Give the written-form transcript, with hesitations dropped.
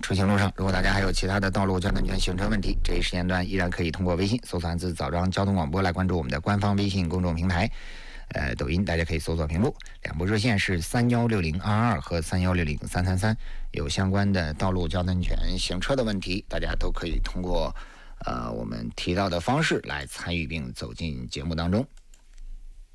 出行路上，如果大家还有其他的道路交通安全行车问题，这一时间段依然可以通过微信搜索汉字枣庄交通广播来关注我们的官方微信公众平台。抖音大家可以搜索屏幕，两部热线是316022和31603333，有相关的道路交通安全行车的问题，大家都可以通过我们提到的方式来参与并走进节目当中。